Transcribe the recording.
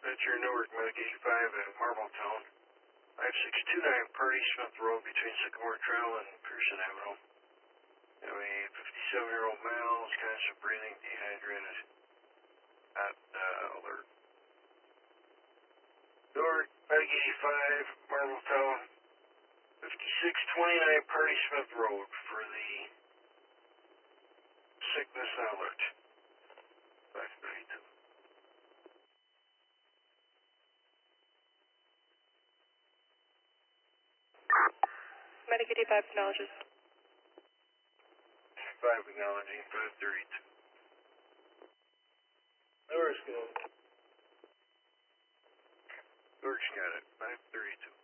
That's your Newark Medic 85 at Marbletown. 5629 Party Smith Road between Sycamore Trail and Pearson Avenue. You have a 57-year-old male, is constant breathing, dehydrated, at alert. Newark Medic 85, Marbletown. 5629 Party Smith Road for the sickness alert. 532. Medic 85 acknowledges. 5 acknowledging 532. Newark's good. Newark's got it. 532.